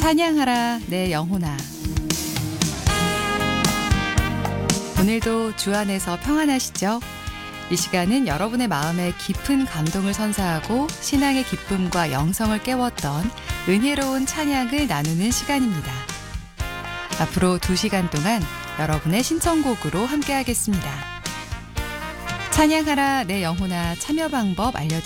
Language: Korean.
찬양하라 내 영혼아. 오늘도 주 안에서 평안하시죠? 이 시간은 여러분의 마음에 깊은 감동을 선사하고 신앙의 기쁨과 영성을 깨웠던 은혜로운 찬양을 나누는 시간입니다. 앞으로 2시간 동안 여러분의 신청곡으로 함께하겠습니다. 찬양하라 내 영혼아 참여 방법 알려드립니다.